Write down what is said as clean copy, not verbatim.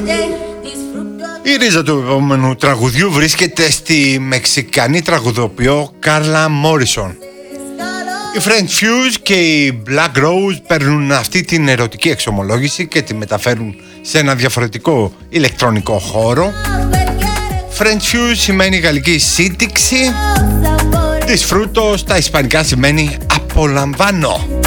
Η ρίζα του επόμενου τραγουδιού βρίσκεται στη μεξικανή τραγουδοποιό Κάρλα Μόρισον. Οι French Fuse και οι Black Rose παίρνουν αυτή την ερωτική εξομολόγηση και τη μεταφέρουν σε ένα διαφορετικό ηλεκτρονικό χώρο. French Fuse σημαίνει γαλλική σύντηξη, disfruto στα ισπανικά σημαίνει απολαμβάνω.